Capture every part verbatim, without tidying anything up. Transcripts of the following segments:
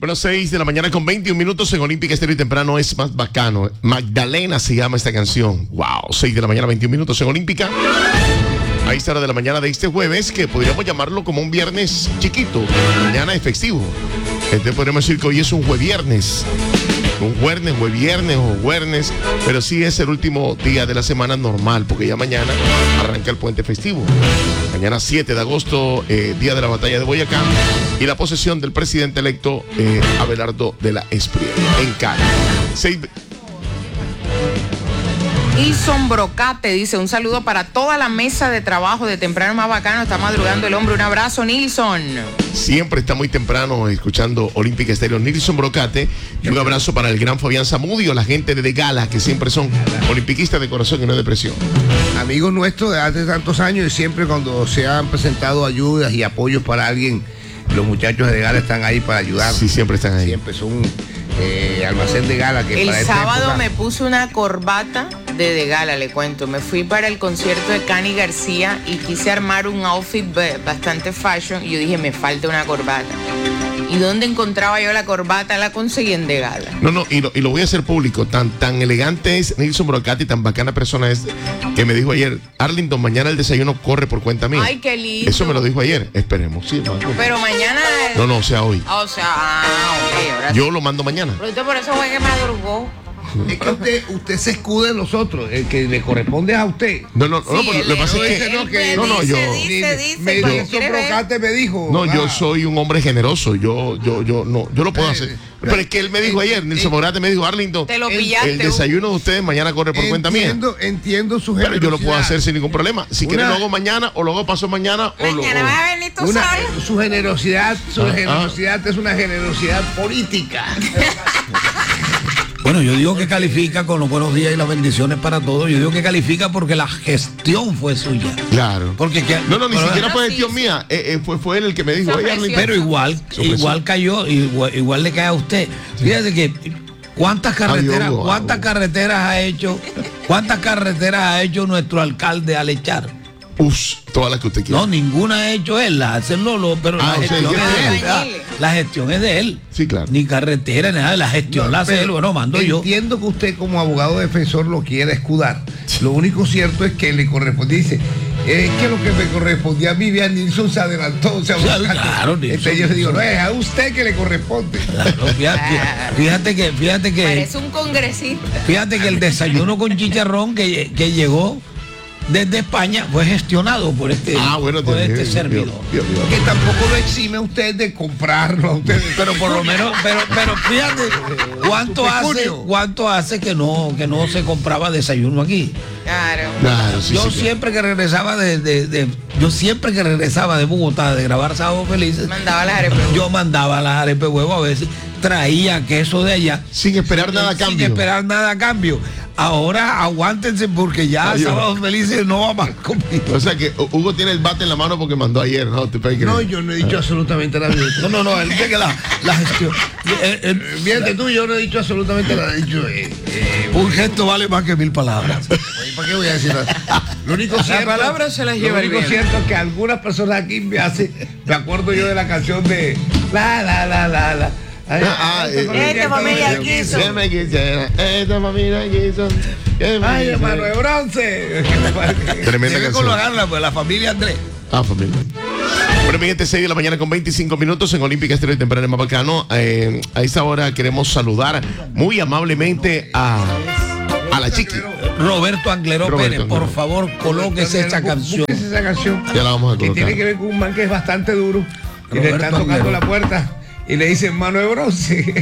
Bueno, seis de la mañana con veintiún minutos en Olímpica Estéreo y Temprano es más bacano. Magdalena se llama esta canción. Wow, seis de la mañana, veintiún minutos en Olímpica. Ahí está la de la mañana de este jueves, que podríamos llamarlo como un viernes chiquito. Mañana es festivo. Entonces podríamos decir que hoy es un jueviernes. Un jueves, jueviernes o jueves, pero sí es el último día de la semana normal, porque ya mañana arranca el puente festivo. Mañana siete de agosto, eh, día de la batalla de Boyacá, y la posesión del presidente electo eh, Abelardo de la Espriella en Cali. Seis... Ilson Brocate dice, un saludo para toda la mesa de trabajo de Temprano Más Bacano, está madrugando el hombre, un abrazo, Nilson. Siempre está muy temprano escuchando Olímpica Estéreo, Nilson Brocate, y un abrazo para el gran Fabián Zamudio, la gente de De Gala, que siempre son olimpiquistas de corazón y no de presión. Amigos nuestros de hace tantos años, y siempre cuando se han presentado ayudas y apoyos para alguien, los muchachos de De Gala están ahí para ayudar. Sí, siempre están ahí. Siempre son eh, almacén De Gala. Que el para sábado época... me puse una corbata de De Gala, le cuento. Me fui para el concierto de Cani García y quise armar un outfit bastante fashion y yo dije, me falta una corbata. ¿Y dónde encontraba yo la corbata? La conseguí en De Gala. No, no, y lo, y lo voy a hacer público. Tan, tan elegante es Nilson Brocati y tan bacana persona es que me dijo ayer, Arlington, mañana el desayuno corre por cuenta mía. Ay, qué lindo. Eso me lo dijo ayer. Esperemos, sí. No, pero mañana... No, no, o sea, hoy. O sea, ah, ok. Ahora yo sí. lo mando mañana. Pero por eso fue que madrugó. Es que usted, usted se escude en los otros, el que le corresponde es a usted. No, no, no, Sí, no el- lo que pasa el- es que, el- no, que el- no, no, dice, yo, dice, dice, me cuando hizo quiere ver. Brocate me dijo. no, yo ah, soy un hombre generoso, yo, yo, yo, no, yo lo puedo hacer. Pero es que él me dijo ayer, Nilson Brocati me dijo, Arlington, Te lo el, pillaste. el desayuno de ustedes mañana corre por cuenta mía. Entiendo, entiendo su Pero yo lo puedo generosidad. hacer sin ningún problema. Si Una- quieren lo hago mañana o lo hago paso mañana o lo Mañana o- vas a venir tú Una, solo. su generosidad, su Ah, ah. generosidad es una generosidad política. Bueno, yo digo que califica con los buenos días y las bendiciones para todos. Yo digo que califica porque la gestión fue suya. Claro. Porque que, No, no, ni pero, siquiera No, fue sí, gestión sí. mía. Eh, eh, fue, fue él el que me dijo, Se oye, ofreció. Arlington. pero igual, Se ofreció. igual cayó, igual, igual le cae a usted. Fíjate que cuántas carreteras, Adiós, cuántas agua. carreteras ha hecho, cuántas carreteras ha hecho nuestro alcalde al echar. Us, todas las que usted quiera. No, ninguna ha hecho él, la hacen Lolo, pero Ah, la o sea, gestión ¿qué es de tiene? él. La, la gestión es de él. Sí, claro. Ni carretera, ni nada, la gestión la hace él, bueno, mando yo. Entiendo que usted como abogado defensor lo quiere escudar. Lo único cierto es que le corresponde, dice, es que lo que me correspondía a Vivian Nilson se adelantó. O sea, Claro, claro, Nilson, entonces yo le digo, no, Nilson. es a usted que le corresponde. Claro, fíjate, fíjate que, fíjate que, Parece un congresista. fíjate que el desayuno con chicharrón que, que llegó desde España fue gestionado por este, Ah, bueno, por Dios este mío, servidor. Dios, Dios, Dios. Que tampoco lo exime a usted de comprarlo a usted. Pero por lo menos, pero, pero fíjate, ¿cuánto Su hace, pecunio. cuánto hace que no, que no se compraba desayuno aquí? Claro. Claro, sí, yo sí, claro. siempre que regresaba de, de- de- yo siempre que regresaba de Bogotá de grabar Sábado Felices, Mandaba las arepas. yo mandaba las arepas de huevo, a veces traía queso de allá Sin esperar nada a sin cambio. esperar nada a cambio. Ahora aguántense porque ya Adiós. Sábados Felices no va más conmigo. O sea que Hugo tiene el bate en la mano porque mandó ayer, ¿no? ¿Te puedes creer? No, yo no he dicho absolutamente nada. No, no, no, él dice que la, la gestión. eh, eh, Fíjate tú, yo no he dicho absolutamente nada. He dicho, eh, eh, un gesto vale más que mil palabras. oye, ¿para qué voy a decir nada? Lo único cierto, palabra se las lleva Lo el único viento. cierto es que algunas personas aquí me hacen, me acuerdo yo de la canción de la la la la la. Ay, Ah, esta eh, familia esta familia quiso. quiso. ¿Qué me quisiera? Esta familia quiso. ¿Qué me Ay, quisiera? hermano de bronce. Tremenda Debe canción. colocarla, pues la familia Andrés. Ah, familia. Bueno, mi gente, seis de la mañana con veinticinco minutos en Olímpica Estéreo y Temprano en Más Bacano. Eh, a esta hora queremos saludar muy amablemente a, a la chiqui. Roberto Angleró Roberto Pérez, Angleró. por favor, colóquese esa canción. Búsquese esa canción. Ya la vamos a Que colocar. tiene que ver con un man que es bastante duro. Y le Roberto están tocando Angleró. la puerta y le dicen mano de bronce.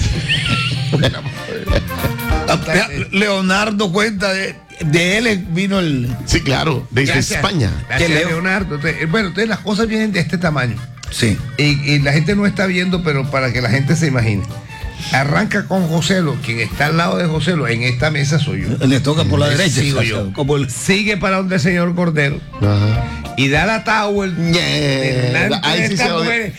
Leonardo cuenta de, de él vino el. Sí, claro, desde Gracias. España. Gracias, Que Leo- Leonardo. Entonces, bueno, entonces las cosas vienen de este tamaño. Sí. Y, y la gente no está viendo, pero para que la gente se imagine. Arranca con Joselo, quien está al lado de Joselo, en esta mesa soy yo. Le toca por la derecha. Sigo o sea, yo. Como el, Sigue para donde el señor Cordero Ajá. y da la tower. Yeah. delante Ahí de sí estas se oye. mujeres. Ahí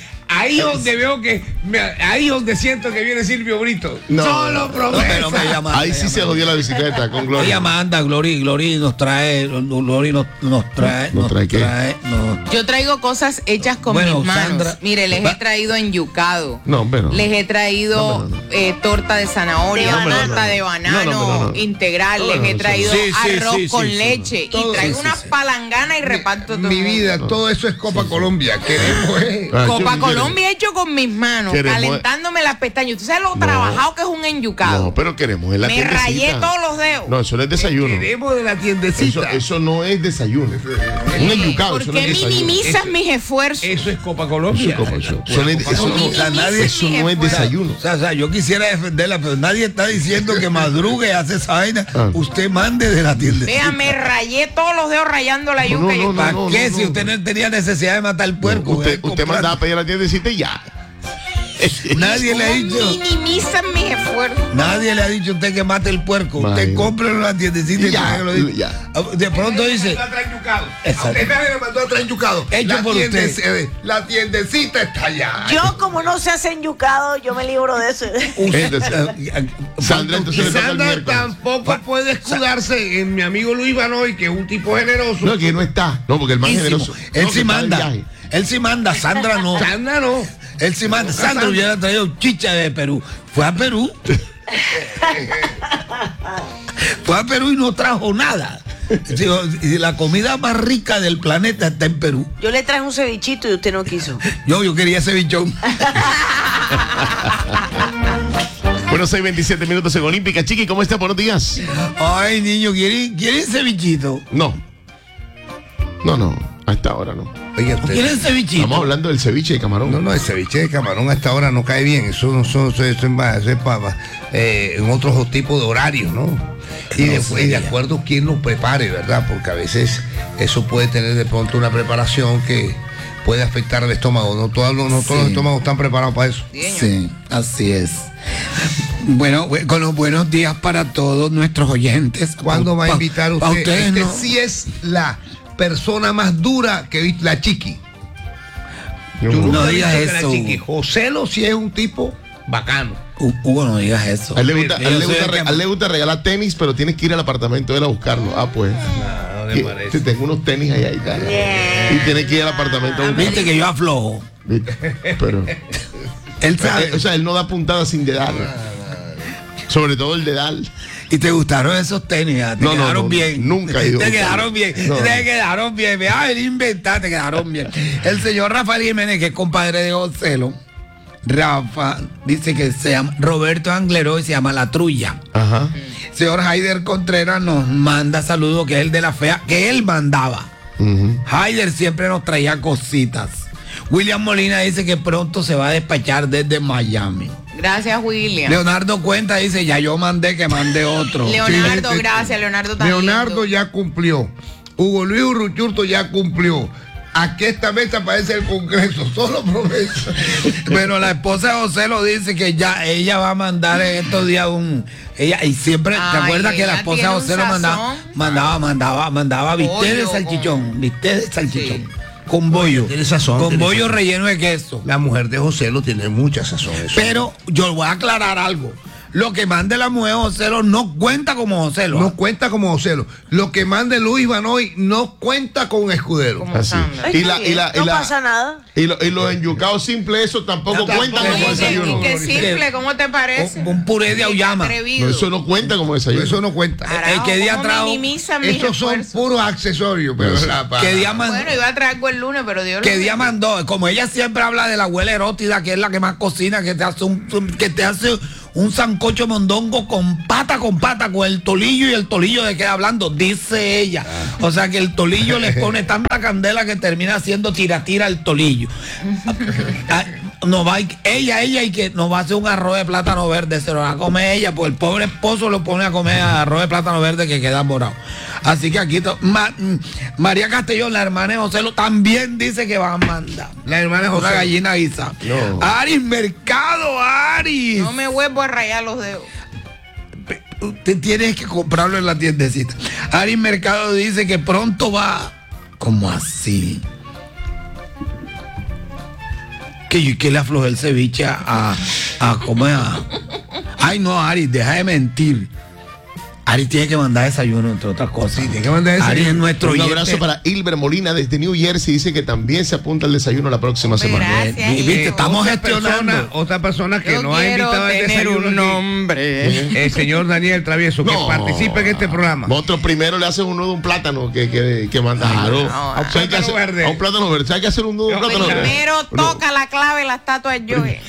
ahí donde veo que, me- ahí donde siento que viene Silvio Brito. No, Solo no, promesa. Pero me llama- Ahí me sí llama- se jodió la bicicleta con Gloria. Ella manda, Glory, Glory nos trae, Glory nos, nos trae, ¿Nos trae qué? nos- Yo traigo cosas hechas con Bueno, mis manos. Sandra, Mire, les va- he traído enyucado. No, pero. Les he traído No, no, no. eh, torta de zanahoria, De banano. torta de banano No, no, no, no. integral. No, Les no, he no, traído sí, sí, arroz sí, con sí, sí, leche. no. Y traigo Sí, sí, una sí. palangana y reparto todo. Mi vida, todo eso es Copa Colombia. Queremos, eh. Ah, Copa ¿qué Colombia hecho con mis manos, Queremos- calentándome las pestañas. ¿Usted sabe lo No. trabajado que es un enyucado? No, pero queremos en la Me tiendecita. rayé todos los dedos. No, eso no es desayuno. Queremos de la Eso, tiendecita. eso no es desayuno. Un enyucado, ¿Por eso no qué es desayuno. minimizas Eso- mis esfuerzos? Eso es Copa Eso, Colombia. como eso. Eso no es- eso no- Colombia. nadie- eso no es desayuno. O sea, o sea, yo quisiera defenderla, pero nadie está diciendo que madrugue, hace esa vaina. Ah. Usted mande de la tienda. Vea, me rayé todos los dedos rayando la No, yuca. no, y- no, ¿Para no, qué? no, Si no. usted no tenía necesidad de matar el puerco. usted, ¿eh? usted Comprar- mandaba a pedir a la tiendecita y ya. Nadie le ha ¿Cómo dicho. minimizan mis esfuerzos? Nadie le ha dicho a usted que mate el puerco. Usted Imagínate. compre en la tiendecita y Ya, traiga lo dice. ya. De pronto dice. Exacto. Usted me mandó a traer yucado. Hecho La por tiende- usted. eh, La tiendecita está allá. Yo, como no se hace enyucado, yo me libro de eso. Entonces, Sandra, entonces le Y toca el Sandra miércoles. tampoco puede escudarse en mi amigo Luis Banoy, que es un tipo generoso. No, que no está. No, porque el más Buenísimo. generoso. Él No, que sí está de manda. viaje. Él sí manda. Sandra no. Sandra no. Él sí manda. Sandra hubiera traído chicha de Perú. Fue a Perú. Fue a Perú y no trajo nada. Digo, y la comida más rica del planeta está en Perú. Yo le traje un cevichito y usted no quiso. Yo, yo quería ese bichón. Bueno, seis veintisiete minutos en Olímpica. Chiqui, ¿cómo está? Buenos días. Ay, niño, ¿quieren, ¿quieren cevichito? No. No, no. A esta hora no. Oiga, usted. ¿Quieren cevichito? Estamos hablando del ceviche de camarón. No, no, el ceviche de camarón a esta hora no cae bien. Eso no son, eso, eso es más, eso es para, eh, en otros tipos de horarios, ¿no? Y, No, de, sí, y de ya. acuerdo quién lo prepare, ¿verdad? Porque a veces eso puede tener de pronto una preparación que puede afectar al estómago. No todos los, no todos los Sí. estómagos están preparados para eso. Sí, así es. Bueno, bu- con los buenos días para todos nuestros oyentes. ¿Cuándo va a Pa- invitar pa' usted? ustedes Este no. sí es la persona más dura que vi, la Chiqui. Yo Yo no. nunca No he digas visto que la eso, Chiqui. Hugo. José lo sí es un tipo bacano. Hu- Hugo, no digas eso. A él le gusta, a Yo él le soy gusta el re- que- a él le gusta regalar tenis, pero tienes que ir al apartamento de él a buscarlo. Ah, pues. No, Que- que tengo unos tenis allá y tal. Y tienes que ir al apartamento a buscarlo. Viste que yo aflojo. ¿Viste? Pero. Él sabe. eh, O sea, él no da puntadas sin dedal. Sobre todo el dedal. Y te gustaron esos tenis, ah, te No, no, quedaron no, bien. nunca he ido. Te quedaron bien, No. te quedaron bien. Me a inventar, te quedaron bien. El señor Rafael Jiménez, que es compadre de Gonzalo, Rafa, dice que se llama Roberto Angleró y se llama La Trulla. Ajá. Señor Haider Contreras nos manda saludos, que es el de la fea, que él mandaba. Ujú. Haider siempre nos traía cositas. William Molina dice que pronto se va a despachar desde Miami. Gracias, William. Leonardo Cuenta dice, ya yo mandé, que mande otro. Leonardo, Sí, gracias, Leonardo también. Leonardo ya cumplió. Hugo Luis Urruchurto ya cumplió. Aquí esta mesa parece el Congreso, solo promesa. Pero la esposa de José lo dice que ya ella va a mandar en estos días un ella y siempre te Ay, acuerdas que la ella esposa de tiene un José lo mandaba sazón. mandaba mandaba mandaba bistec de Pollo salchichón, bistec de salchichón Sí. con bollo, Tiene sazón, con tiene bollo sazón. relleno de queso. La mujer de José lo tiene mucha sazón. Eso. Pero yo voy a aclarar algo. Lo que mande la mujer de José lo no cuenta como José lo. no cuenta como Joselo. Lo que mande Luis Banoy no cuenta con Escudero. Como Así. Sandra. Y la, y la, y no la- pasa nada. Y, lo- y los enyucados simples, eso tampoco Ya cuentan tampoco. como Oye, desayuno. qué, qué simple, ¿cómo te parece? Un- un puré de Qué auyama. atrevido. No, eso no cuenta como desayuno. Eso no cuenta. Carajo, el que día ¿cómo trajo- minimizan mis Esos son esfuerzos? puros accesorios. Pero No sé. la pa- ¿Qué día mandó? Bueno, iba a traer algo el lunes, pero Dios ¿Qué lo día bendiga. mandó? Como ella siempre habla de la abuela erótica, que es la que más cocina, que te hace un, un- que te hace un sancocho mondongo con pata con pata, con el tolillo y el tolillo de queda hablando, dice ella. O sea que el tolillo le pone tanta candela que termina haciendo tira tira el tolillo. Ah, no va, a- ella, ella y que nos va a hacer un arroz de plátano verde, se lo va a comer ella, pues el pobre esposo lo pone a comer arroz de plátano verde que queda morado. Así que aquí to- Ma- mm, María Castellón, la hermana de José, lo- también dice que va a mandar. La hermana de Una José. gallina guisa. No. Aris Mercado, Aris. No me vuelvo a rayar los dedos. Usted tiene que comprarlo en la tiendecita. Aris Mercado dice que pronto va. ¿Cómo así? que yo que le aflojé el ceviche a, a, a comer a... Ay, no, Ari, deja de mentir. Ari tiene que mandar desayuno, entre otras cosas. Sí, tiene que mandar desayuno. Ari es nuestro Un oyente. abrazo para Hilber Molina desde New Jersey. Dice que también se apunta al desayuno la próxima Hombre, semana. gracias. Eh, Viste, estamos otra gestionando. persona, otra persona que Yo nos ha quiero invitado al tener desayuno un aquí, nombre. el señor Daniel Travieso, que No. participa en este programa. Nosotros primero le hacen un nudo a un plátano que, que, que mandaron. no, a, a un plátano verde. A un plátano verde. Hay que hacer un nudo a un plátano verde. Primero toca la clave la estatua de Joe.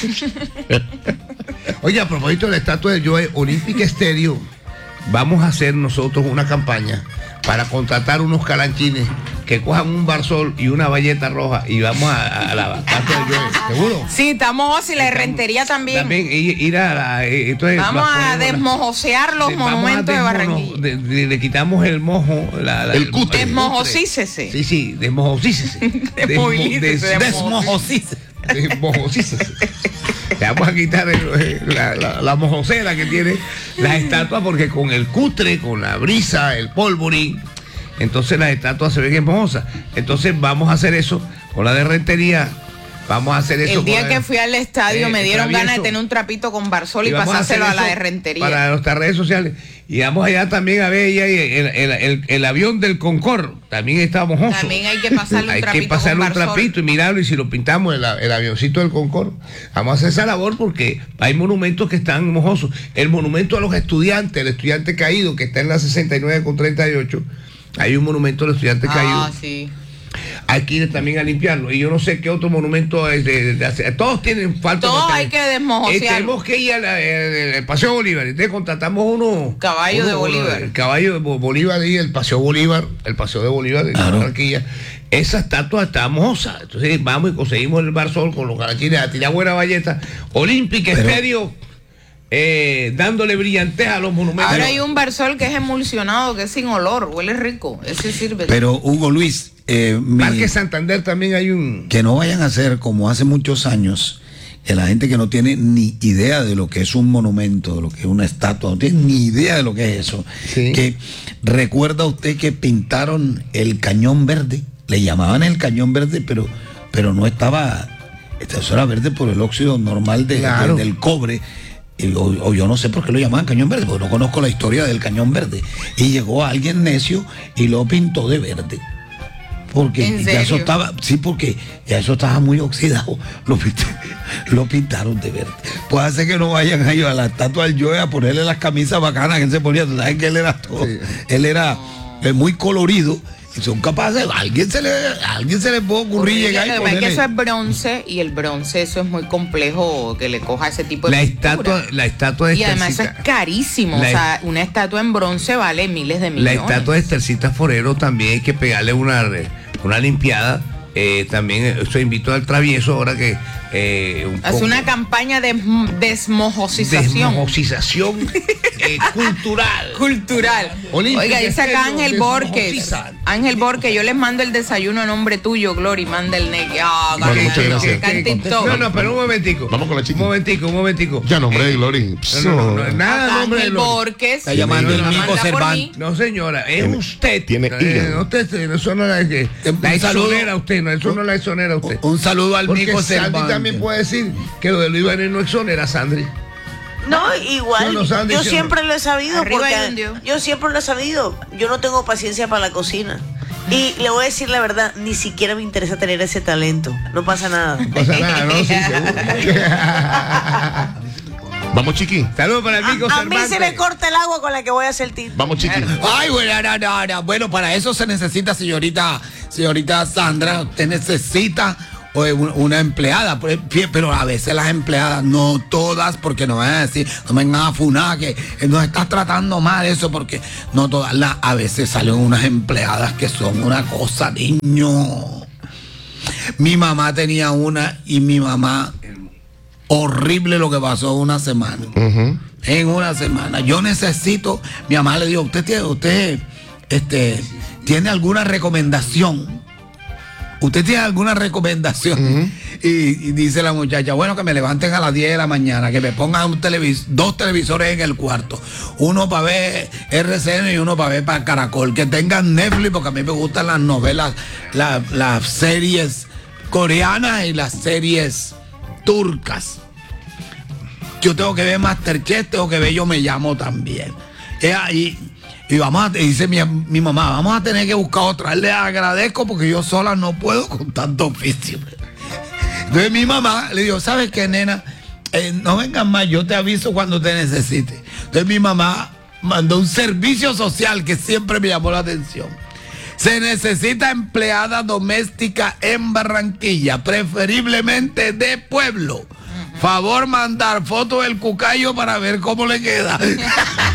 Oye, a propósito de la estatua de Joe, Olímpica Estéreo, vamos a hacer nosotros una campaña para contratar unos calanchines que cojan un barzol y una valleta roja y vamos a, a la estatua de Joe, ¿seguro? Sí, estamos y la rentería también. También ir, ir a la, eh, entonces Vamos la a ponemos la- desmojosear los Sí, vamos a monumentos de desmono- Barranquilla. de- de- le quitamos el mojo, la, la- El cutre. Desmojosícese. Sí, sí, desmojosícese. Desmovilícese, Desmo- des- Desmojosís. desmojosícese. Le vamos a quitar el- la, la, la mojosera que tiene las estatuas porque con el cutre, con la brisa, el polvorín, entonces las estatuas se ven hermosas. Entonces vamos a hacer eso con la de rentería. Vamos a hacer eso. El día con la- que fui al estadio eh, me dieron travieso. ganas de tener un trapito con barzol y, Y vamos a pasárselo a, hacer la eso de rentería. para nuestras redes sociales. Y vamos allá también a ver ya el, el, el, el avión del Concorde. También está mojoso. También hay que pasarle un Hay trapito que pasarle con un barzol. trapito y mirarlo. Y si lo pintamos el, el avioncito del Concorde, vamos a hacer esa labor porque hay monumentos que están mojosos. El monumento a los estudiantes, el estudiante caído que está en la sesenta y nueve con treinta y ocho. Hay un monumento al estudiante Ah, caído. sí. Hay que ir también a limpiarlo. Y yo no sé qué otro monumento es de, de- de hacer. Todos tienen falta. de Todos mantener. hay que desmojosearlo. Eh, tenemos que ir al al- al Paseo Bolívar. Entonces contratamos uno. Caballo de uno- Bolívar. El caballo de Bo- Bolívar y el Paseo Bolívar. El Paseo de Bolívar de Claro. Barranquilla. Esa estatua está mojosa. Entonces vamos y conseguimos el barzol con los galachines a tirar buena valleta. Olímpica Pero- Estéreo. Eh, dándole brillantez a los monumentos. Ahora hay un barzol que es emulsionado, que es sin olor, huele rico. Ese sirve. Pero Hugo Luis, eh, mi- Parque Santander también hay un. que no vayan a hacer como hace muchos años, que la gente que no tiene ni idea de lo que es un monumento, de lo que es una estatua, no tiene ni idea de lo que es eso. Sí. Que recuerda usted que pintaron el Cañón Verde, le llamaban el Cañón Verde, pero, pero no estaba, eso era verde por el óxido normal de- Claro. de- del cobre. Y, o, o yo no sé por qué lo llamaban Cañón Verde, porque no conozco la historia del Cañón Verde. Y llegó alguien necio y lo pintó de verde. Porque ¿En ya eso serio? estaba, sí, porque ya eso estaba muy oxidado. Lo, pint- lo pintaron de verde. Puede ser que no vayan a ir a la estatua del Joe a ponerle las camisas bacanas que él se ponía. Tú sabes que él era todo, él era eh, muy colorido. Y son capaces, a alguien se le, a alguien se le puede ocurrir Porque llegar y lo que pasa es que ponerle- eso es bronce y el bronce eso es muy complejo que le coja ese tipo de La pintura. estatua, la estatua de Y además eso es Estercita- carísimo. La- o sea, una estatua en bronce vale miles de La millones. estatua de Estercita Forero también hay que pegarle una, una limpiada. Eh, también eso invito al Travieso ahora que eh, un Hace poco una campaña de desm- desmojosización. desmojosización eh, cultural. Cultural. Olímpica Oiga, dice acá Estéreo, Ángel Borges. desmojosiza. Ángel Borges, yo les mando el desayuno a nombre tuyo, Glory, manda el negue. Ah, Bueno, que- muchas que- gracias. que cante y todo. No, no, pero un momentico. Vamos con la chiqui. Un momentico, un momentico. Ya nombre de Eh, Glory. No, no, no, no, nada de Acá nombre de Ángel Glory. Borges. Está llamando me el lo Mico manda por Cervantes. mí. No, señora, es Tiene- usted. tiene Eh, hígado. usted, eso no la, que- Un la saludo. exonera a usted, no, eso no la exonera a usted. Un saludo al Porque Mico Sandy Cervantes. también puede decir que lo de Luis Vaner no exonera a Sandri. No, igual. No, no, Sandy, yo sí, siempre lo he sabido. Arriba porque hay un Dios. yo siempre lo he sabido. Yo no tengo paciencia para la cocina. Y le voy a decir la verdad, ni siquiera me interesa tener ese talento. No pasa nada. No pasa nada, ¿no? Sí, seguro. Vamos, chiqui. Saludos para el Mico A, a mí Cervantes. se me corta el agua con la que voy a hacer tinta. Vamos, chiqui. Ay, bueno, no, no, no. Bueno, para eso se necesita, señorita, señorita Sandra, usted necesita eh, un- una empleada, pero pero a veces las empleadas, no todas, porque no van a decir, no me vengan a funar, que eh, nos estás tratando mal eso, porque no todas, la- a veces salen unas empleadas que son una cosa, niño. Mi mamá tenía una y mi mamá, horrible lo que pasó una semana. Ujú. En una semana. Yo necesito, mi mamá le dijo, usted tiene, usted, este, tiene alguna recomendación. Usted tiene alguna recomendación. y, y dice la muchacha, bueno, que me levanten a las diez de la mañana, que me pongan un televis dos televisores en el cuarto. Uno para ver R C N y uno para ver para Caracol. Que tengan Netflix, porque a mí me gustan las novelas, la- las series coreanas y las series turcas. Yo tengo que ver MasterChef, tengo que ver Yo Me Llamo también. Eh, y, y vamos a, y dice mi, mi mamá, vamos a tener que buscar otra. Le agradezco porque yo sola no puedo con tanto oficio. Entonces mi mamá le dijo, ¿sabes qué, nena? Eh, no vengas más, yo te aviso cuando te necesite. Entonces mi mamá mandó un servicio social que siempre me llamó la atención. Se necesita empleada doméstica en Barranquilla, preferiblemente de pueblo. Favor mandar foto del cucayo para ver cómo le queda.